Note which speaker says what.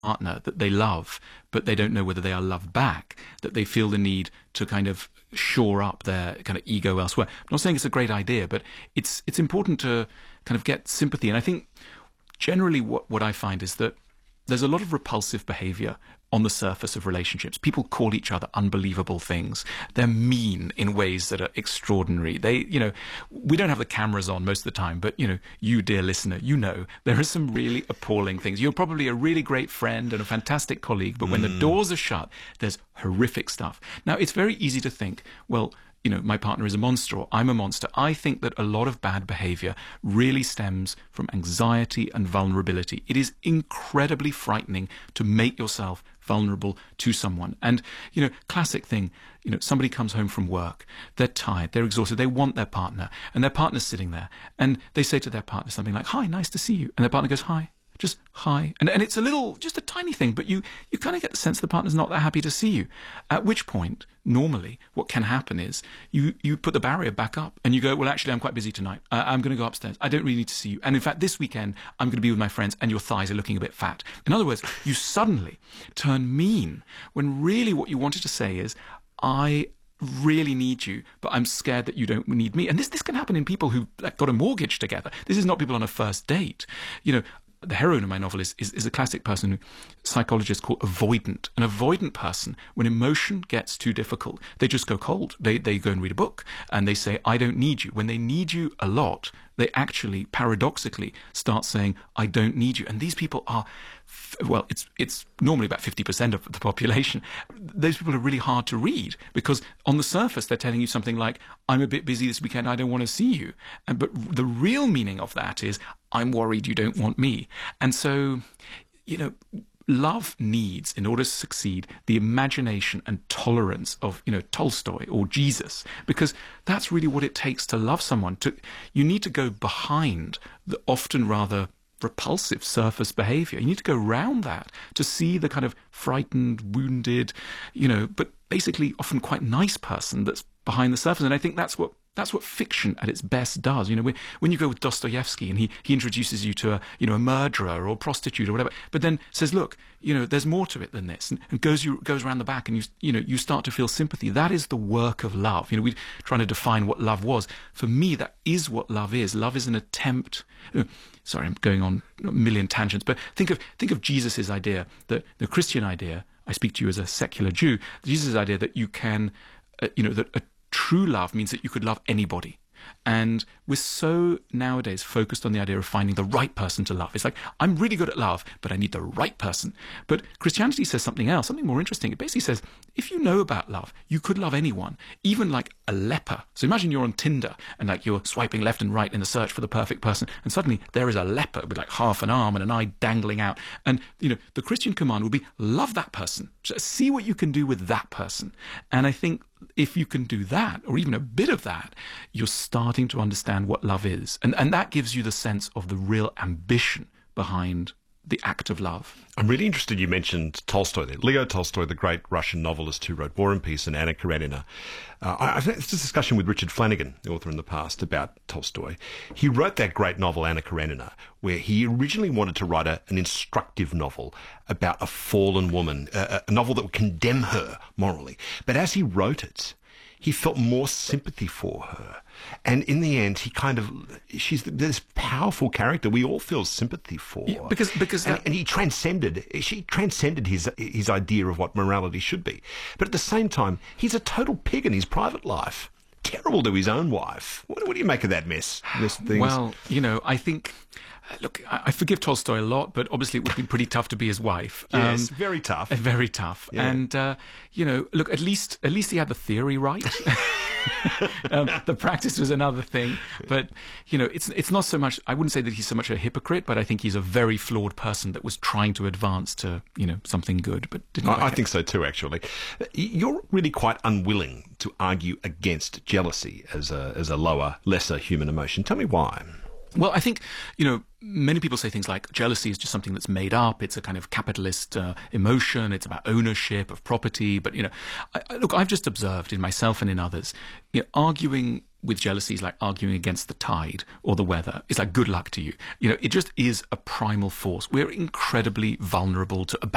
Speaker 1: partner that they love, but they don't know whether they are loved back, that they feel the need to kind of shore up their kind of ego elsewhere. I'm not saying it's a great idea, but it's important to kind of get sympathy. And I think generally what I find is that there's a lot of repulsive behavior on the surface of relationships. People call each other unbelievable things. They're mean in ways that are extraordinary. We don't have the cameras on most of the time, but, you, dear listener, there are some really appalling things. You're probably a really great friend and a fantastic colleague, but when the doors are shut, there's horrific stuff. Now, it's very easy to think, well, my partner is a monster or I'm a monster. I think that a lot of bad behavior really stems from anxiety and vulnerability. It is incredibly frightening to make yourself vulnerable to someone. And, classic thing, somebody comes home from work, they're tired, they're exhausted, they want their partner, and their partner's sitting there, and they say to their partner something like, "Hi, nice to see you." And their partner goes, "Hi." Just hi. And it's just a tiny thing, but you kind of get the sense the partner's not that happy to see you. At which point, normally, what can happen is you put the barrier back up and you go, "Well, actually, I'm quite busy tonight. I'm going to go upstairs. I don't really need to see you. And in fact, this weekend, I'm going to be with my friends and your thighs are looking a bit fat." In other words, you suddenly turn mean when really what you wanted to say is, "I really need you, but I'm scared that you don't need me." And this can happen in people who got a mortgage together. This is not people on a first date. The heroine of my novel is a classic person who psychologists call avoidant. An avoidant person, when emotion gets too difficult, they just go cold. They go and read a book and they say, "I don't need you." When they need you a lot, they actually paradoxically start saying, "I don't need you." And these people are, well, it's normally about 50% of the population. Those people are really hard to read because on the surface they're telling you something like, "I'm a bit busy this weekend, I don't want to see you." But the real meaning of that is, "I'm worried you don't want me." And so, love needs, in order to succeed, the imagination and tolerance of, Tolstoy or Jesus, because that's really what it takes to love someone. You need to go behind the often rather repulsive surface behavior. You need to go around that to see the kind of frightened, wounded, but basically often quite nice person that's behind the surface. And I think that's what fiction at its best does. When you go with Dostoevsky and he introduces you to a murderer or a prostitute or whatever, but then says, "Look, there's more to it than this," and goes around the back, and you start to feel sympathy. That is the work of love. We're trying to define what love was. For me, that is what love is. Love is an attempt. Sorry, I'm going on a million tangents, but think of Jesus' idea, the Christian idea. I speak to you as a secular Jew. Jesus' idea that you can, that a true love means that you could love anybody. And we're so nowadays focused on the idea of finding the right person to love. It's like, I'm really good at love, but I need the right person. But Christianity says something else, something more interesting. It basically says, if you know about love, you could love anyone, even like a leper. So imagine you're on Tinder and you're swiping left and right in the search for the perfect person. And suddenly there is a leper with half an arm and an eye dangling out. And, the Christian command would be, love that person. Just see what you can do with that person. And I think if you can do that, or even a bit of that, you're starting to understand what love is. And that gives you the sense of the real ambition behind the act of love.
Speaker 2: I'm really interested you mentioned Tolstoy there. Leo Tolstoy, the great Russian novelist who wrote War and Peace and Anna Karenina. I've had this discussion with Richard Flanagan, the author in the past, about Tolstoy. He wrote that great novel, Anna Karenina, where he originally wanted to write an instructive novel about a fallen woman, a novel that would condemn her morally. But as he wrote it, he felt more sympathy for her. And in the end, she's this powerful character we all feel sympathy for.
Speaker 1: Yeah, because
Speaker 2: and she transcended his idea of what morality should be. But at the same time, he's a total pig in his private life. Terrible to his own wife. What do you make of that mess?
Speaker 1: Well, I think... Look, I forgive Tolstoy a lot, but obviously it would be pretty tough to be his wife.
Speaker 2: Yes, very tough.
Speaker 1: Very tough. Yeah. And, look, at least he had the theory right. The practice was another thing. But, it's not so much, I wouldn't say that he's so much a hypocrite, but I think he's a very flawed person that was trying to advance to, something good, but didn't.
Speaker 2: I think so too, actually. You're really quite unwilling to argue against jealousy as a lower, lesser human emotion. Tell me why.
Speaker 1: Well, I think, many people say things like jealousy is just something that's made up. It's a kind of capitalist emotion. It's about ownership of property. But, I've just observed in myself and in others, arguing with jealousy is like arguing against the tide or the weather. It's like good luck to you. It just is a primal force. We're incredibly vulnerable to